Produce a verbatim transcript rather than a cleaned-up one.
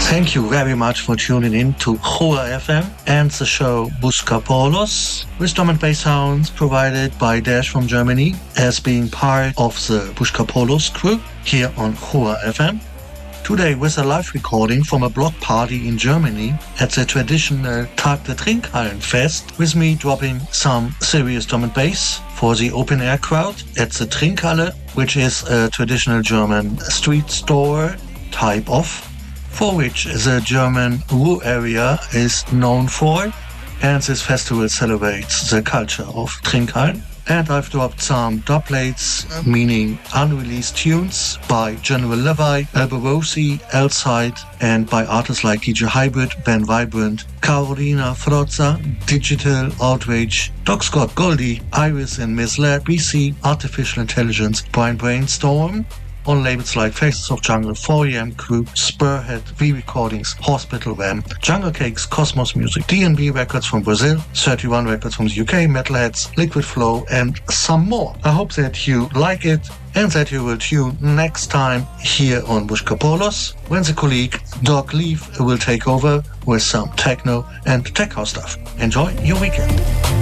Thank you very much for tuning in to Hua F M and the show Buscapolos, with drum and bass sounds provided by Dash from Germany as being part of the Buscapolos crew here on Hua F M. Today with a live recording from a block party in Germany at the traditional Tag der Trinkhallenfest, with me dropping some serious drum and bass for the open air crowd at the Trinkhalle, which is a traditional German street store type of, for which the German Ruhr area is known for, and this festival celebrates the culture of Trinkhallen. And I've dropped some dubplates, meaning unreleased tunes by General Levi, Alborosi, Elside, and by artists like D J Hybrid, Ben Vibrant, Carolina Frozza, Digital Outrage, Doc Scott Goldie, Iris and Misled, B C, Artificial Intelligence, Brian Brainstorm, on labels like Faces of Jungle, four A M Crew, Spurhead, V-Recordings, Hospital Vamp, Jungle Cakes, Cosmos Music, D and B Records from Brazil, thirty-one Records from the U K, Metalheads, Liquid Flow, and some more. I hope that you like it and that you will tune next time here on Buscapolos, when the colleague Doc Leaf will take over with some techno and tech house stuff. Enjoy your weekend.